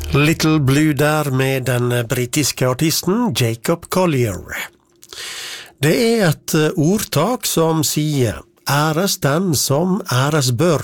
Little Blue der med den brittiske artisten Jacob Collier. Det et ordtak som sier «Æres den som æres bør».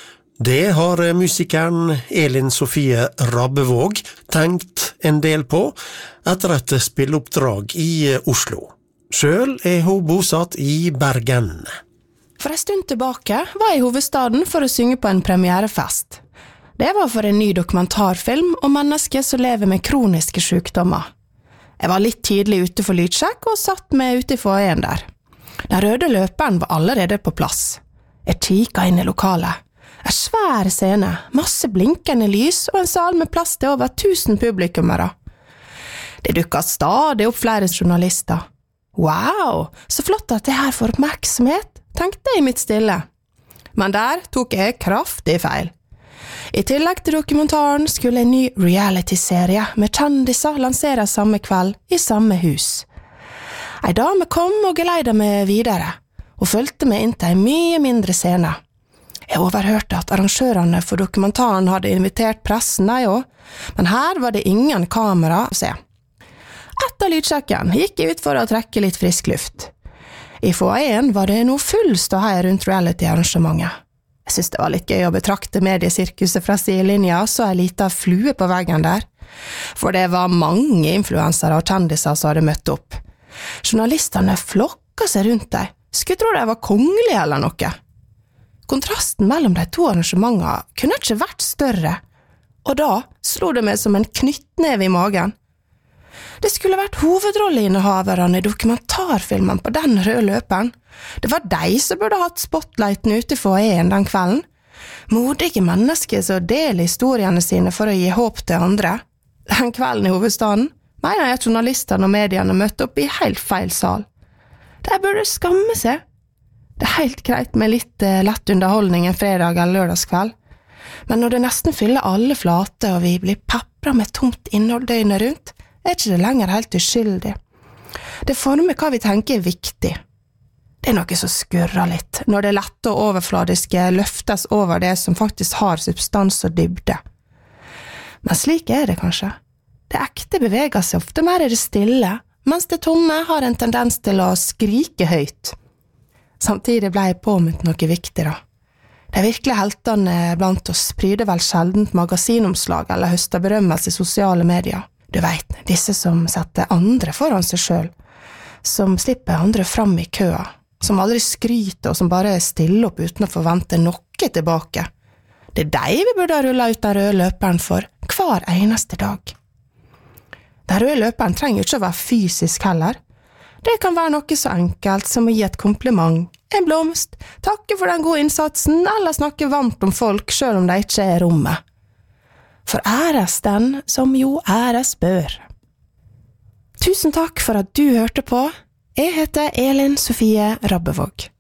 Det har musikeren Elin Sofie Rabbevåg tenkt en del på etter et spilleoppdrag i Oslo. Selv hun bosatt i Bergen. For en stund tilbake var jeg i hovedstaden for å synge på en premierefest. Det var for en ny dokumentarfilm om mennesker som lever med kroniske sykdommer. Jeg var litt tidlig ute for lydsjekk og satt meg ute i foajeen der. Den røde løperen var allerede på plass. Jeg kikket inn i lokalet. En svær scene, masse blinkende lys og en sal med plass til over 1000 publikummere. Det dukket stadig opp flere journalister. Wow, så flott at det her får oppmerksomhet, tenkte jeg i mitt stille. Men der tok jeg kraftig feil. I tillegg til dokumentaren skulle en ny reality-serie med kjendiser lansere samme kveld i samme hus. En dame kom og geleide meg videre, og følte meg inn til en mye mindre scene. Jeg overhørte at arrangørene for dokumentaren hadde invitert pressen de også, men her var det ingen kamera å se. Etter lydsjekken gikk jeg ut for å trekke litt frisk luft. I foajeen var det noe full ståhei rundt reality-arrangementet. Jeg synes det var litt gøy å betrakte mediesirkuset fra sidelinja, så en liten flue på veggen der. For det var mange influensere og kjendiser som hadde møtt opp. Journalistene flokket seg rundt dem, skulle tro de var kongelige eller noe. Kontrasten mellom de to arrangementene kunne ikke vært større, og da slo det meg som en knyttneve i magen. Det skulle vært hovedrolleinnehaverne i dokumentarfilmen på den røde løperen. Det var de som burde hatt spotlighten ute i foajeen den kvelden. Modige mennesker som deler historiene sine for å gi håp til andre. Den kvelden i hovedstaden mener jeg at journalistene og mediene møtte opp i helt feil sal. De burde skamme seg. Det helt greit med litt lett underholdning en fredag eller lørdagskveld. Men når det nesten fyller alle flate og vi blir peppret med tomt innhold døgnet rundt, ikke det lenger helt uskyldig. Det former hva vi tenker viktig. Det noe som skurrer litt, når det lette og overfladiske løftes over det som faktisk har substans og dybde. Men slik det kanskje. Det ekte beveger seg ofte mer i det stille, mens det tomme har en tendens til å skrike høyt. Samtidig ble jeg påminnet noe viktig da. De virkelige heltene blant oss pryder vel sjeldent magasinomslag eller høster berømmelse i sosiale medier. Du vet, disse som setter andre foran seg selv, som slipper andre fram i køa, som aldri skryter og som bare stiller opp uten å forvente noe tilbake. Det de vi burde ha rullet ut den røde løperen for hver eneste dag. Den røde løperen trenger ikke å være fysisk heller. Det kan være noe så enkelt som å gi et kompliment, en blomst, takke for den gode innsatsen eller snakke varmt om folk selv om de ikke i rommet. For æres den som jo æres bør. Tusen takk for at du hørte på. Jeg heter Elin Sofie Rabbevåg.